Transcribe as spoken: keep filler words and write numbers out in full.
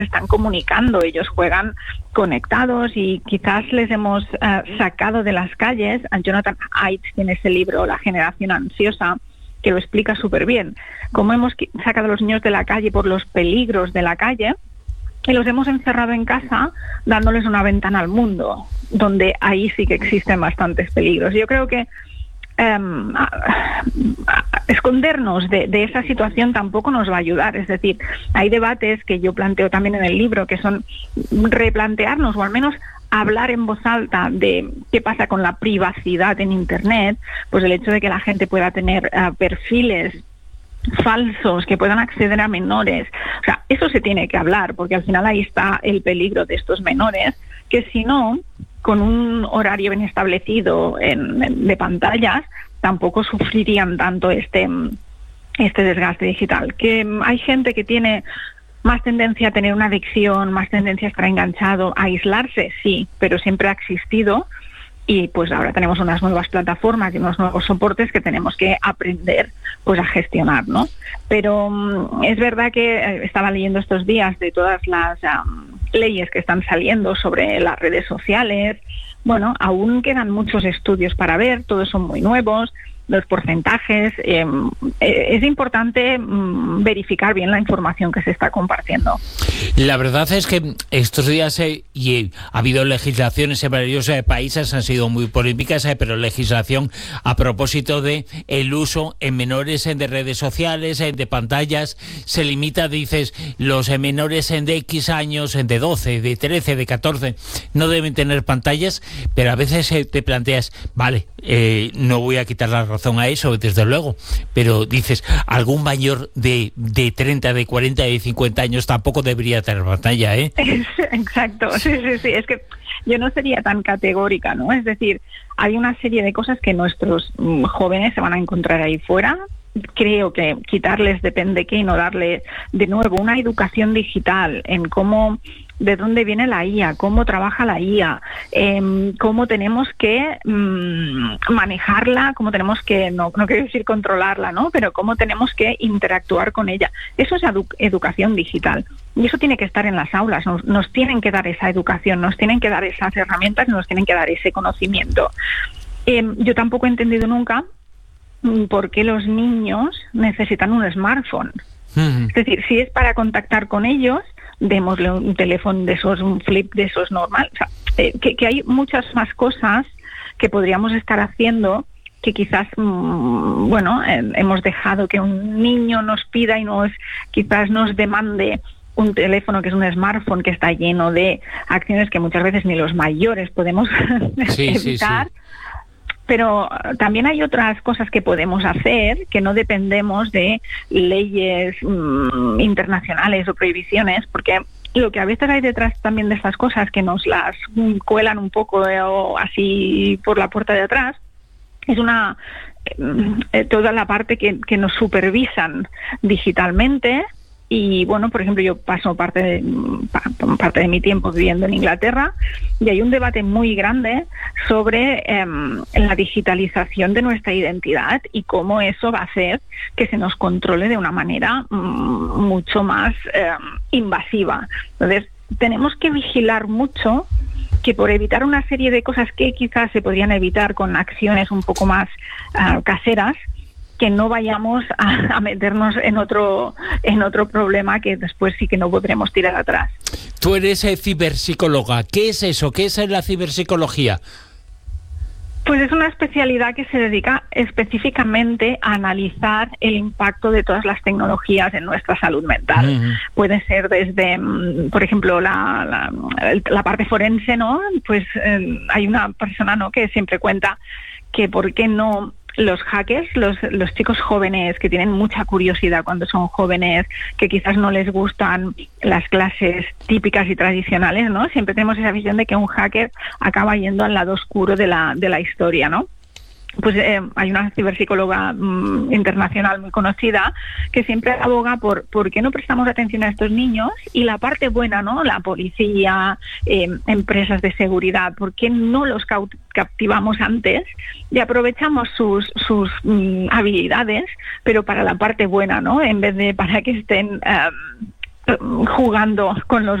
están comunicando, ellos juegan conectados y quizás les hemos uh, sacado de las calles. Jonathan Haidt tiene ese libro, La generación ansiosa, que lo explica súper bien, cómo hemos sacado a los niños de la calle por los peligros de la calle y los hemos encerrado en casa dándoles una ventana al mundo, donde ahí sí que existen bastantes peligros. Yo creo que Um, a, a, a escondernos de, de esa situación tampoco nos va a ayudar. Es decir, hay debates que yo planteo también en el libro que son replantearnos o al menos hablar en voz alta de qué pasa con la privacidad en Internet, pues el hecho de que la gente pueda tener uh, perfiles falsos, que puedan acceder a menores. O sea, eso se tiene que hablar, porque al final ahí está el peligro de estos menores, que si no, con un horario bien establecido en, en, de pantallas, tampoco sufrirían tanto este, este desgaste digital. Que hay gente que tiene más tendencia a tener una adicción, más tendencia a estar enganchado, a aislarse, sí, pero siempre ha existido. Y pues ahora tenemos unas nuevas plataformas y unos nuevos soportes que tenemos que aprender pues a gestionar, ¿no? Pero um, es verdad que eh, estaba leyendo estos días de todas las um, leyes que están saliendo sobre las redes sociales. Bueno, aún quedan muchos estudios para ver, todos son muy nuevos, los porcentajes. Eh, es importante mm, verificar bien la información que se está compartiendo. La verdad es que estos días eh, y eh, ha habido legislaciones en varios eh, países, han sido muy polémicas, eh, pero legislación a propósito de el uso en menores eh, de redes sociales, eh, de pantallas. Se limita, dices, los eh, menores eh, de X años, eh, de doce, de trece, de catorce, no deben tener pantallas, pero a veces eh, te planteas, vale, eh, no voy a quitar la razón a eso, desde luego, pero dices, algún mayor de, de treinta, de cuarenta, de cincuenta años tampoco debería tener pantalla, ¿eh? Exacto, sí, sí, sí, es que yo no sería tan categórica, ¿no? Es decir, hay una serie de cosas que nuestros mm, jóvenes se van a encontrar ahí fuera. Creo que quitarles depende qué y no darle de nuevo una educación digital en cómo, de dónde viene la I A, cómo trabaja la I A, eh, cómo tenemos que mmm, manejarla, cómo tenemos que, no, no quiero decir controlarla, ¿no? Pero cómo tenemos que interactuar con ella. Eso es edu- educación digital. Y eso tiene que estar en las aulas, nos, nos tienen que dar esa educación, nos tienen que dar esas herramientas, nos tienen que dar ese conocimiento. Eh, yo tampoco he entendido nunca por qué los niños necesitan un smartphone. Uh-huh. Es decir, si es para contactar con ellos, démosle un teléfono de esos, un flip de esos normal. O sea, eh, que, que hay muchas más cosas que podríamos estar haciendo que quizás, mmm, bueno, eh, hemos dejado que un niño nos pida y nos quizás nos demande un teléfono que es un smartphone que está lleno de acciones que muchas veces ni los mayores podemos sí, evitar. Sí, sí. Pero también hay otras cosas que podemos hacer que no dependemos de leyes mmm, internacionales o prohibiciones, porque lo que a veces hay detrás también de estas cosas que nos las cuelan un poco eh, o así por la puerta de atrás es una eh, toda la parte que, que nos supervisan digitalmente. Y bueno, por ejemplo, yo paso parte de, parte de mi tiempo viviendo en Inglaterra y hay un debate muy grande sobre eh, la digitalización de nuestra identidad y cómo eso va a hacer que se nos controle de una manera mm, mucho más eh, invasiva. Entonces, tenemos que vigilar mucho que por evitar una serie de cosas que quizás se podrían evitar con acciones un poco más uh, caseras, que no vayamos a, a meternos en otro en otro problema que después sí que no podremos tirar atrás. Tú eres eh, ciberpsicóloga. ¿Qué es eso? ¿Qué es la ciberpsicología? Pues es una especialidad que se dedica específicamente a analizar el impacto de todas las tecnologías en nuestra salud mental. Uh-huh. Puede ser desde, por ejemplo, la, la, la parte forense, ¿no? Pues eh, hay una persona, ¿no?, que siempre cuenta que por qué no los hackers, los, los chicos jóvenes que tienen mucha curiosidad cuando son jóvenes, que quizás no les gustan las clases típicas y tradicionales, ¿no? Siempre tenemos esa visión de que un hacker acaba yendo al lado oscuro de la, de la historia, ¿no? Pues eh, hay una ciberpsicóloga mmm, internacional muy conocida que siempre aboga por por qué no prestamos atención a estos niños y la parte buena, ¿no? La policía, eh, empresas de seguridad, ¿por qué no los caut- captivamos antes y aprovechamos sus sus mmm, habilidades, pero para la parte buena, ¿no? En vez de para que estén um, jugando con los